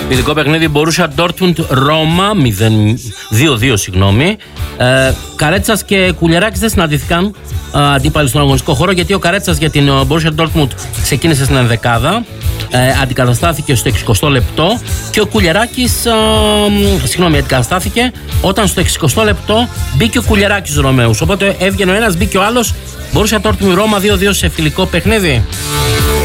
Ειδικό παιχνίδι Μπορούσια Ντόρτμουντ Ρώμα 2-2, συγγνώμη. Καρέτσας και Κουλιεράκης δεν συναντήθηκαν αντίπαλοι στον αγωνιστικό χώρο, γιατί ο Καρέτσας για την Μπορούσια Ντόρτμουντ ξεκίνησε στην ενδεκάδα, αντικαταστάθηκε στο 60 λεπτό, και ο Κουλιεράκης αντικαταστάθηκε όταν στο 60 λεπτό μπήκε ο Κουλιεράκης στους Ρωμαίους. Οπότε έβγαινε ο ένας, μπήκε ο άλλος. Μπορούσια Ντόρτμουντ Ρώμα 2-2 σε φιλικό παιχνίδι.